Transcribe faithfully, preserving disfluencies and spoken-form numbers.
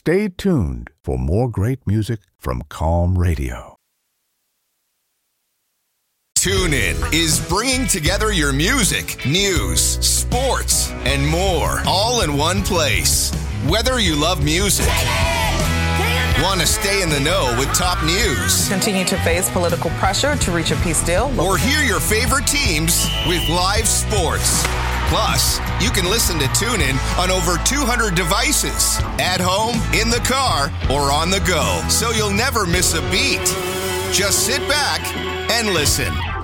Stay tuned for more great music from Calm Radio. TuneIn is bringing together your music, news, sports, and more, all in one place. Whether you love music, want to stay in the know with top news, continue to face political pressure to reach a peace deal, or hear your favorite teams with live sports. Plus, you can listen to TuneIn on over two hundred devices, at home, in the car, or on the go, so you'll never miss a beat. Just sit back and listen.